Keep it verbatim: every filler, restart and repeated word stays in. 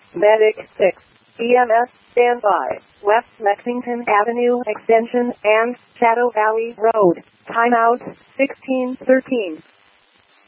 Medic six. E M S, standby. West Lexington Avenue Extension and Shadow Valley Road. Timeout sixteen thirteen.